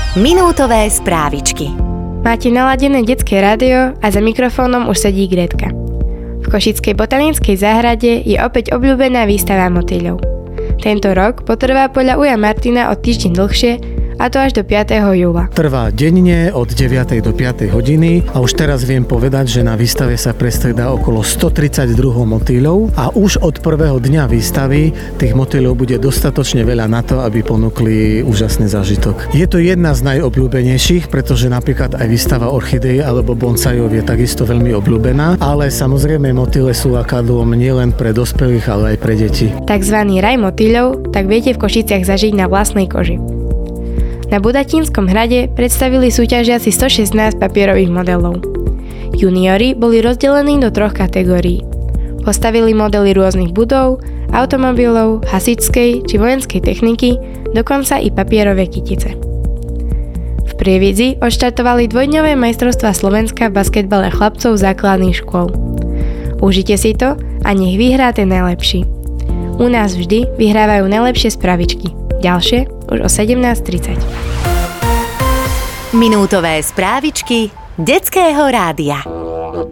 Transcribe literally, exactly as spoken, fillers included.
Minútové správičky. Máte naladené detské rádio a za mikrofónom už sedí Gretka. V Košickej botanickej záhrade je opäť obľúbená výstava motýľov. Tento rok potrvá podľa Uja Martina o týždeň dlhšie, a to až do piateho júla. Trvá denne od deviatej do piatej hodiny a už teraz viem povedať, že na výstave sa prestredá okolo stotridsať druhov motýľov a už od prvého dňa výstavy tých motýľov bude dostatočne veľa na to, aby ponúkli úžasný zážitok. Je to jedna z najobľúbenejších, pretože napríklad aj výstava orchideí alebo bonsajov je takisto veľmi obľúbená, ale samozrejme motýle sú lakadlom nielen pre dospelých, ale aj pre deti. Takzvaný raj motýľov tak viete v Košiciach zažiť na vlastnej koži. Na Budatínskom hrade predstavili súťažiaci stošestnásť papierových modelov. Juniori boli rozdelení do troch kategórií. Postavili modely rôznych budov, automobilov, hasičskej či vojenskej techniky, dokonca i papierové kytice. V Prievidzi odštartovali dvojdňové majstrovstvá Slovenska v basketbale chlapcov základných škôl. Užite si to a nech vyhrá ten najlepší. U nás vždy vyhrávajú najlepšie spravičky. Ďalšie už o sedemnásť tridsať. Minútové správičky detského rádia.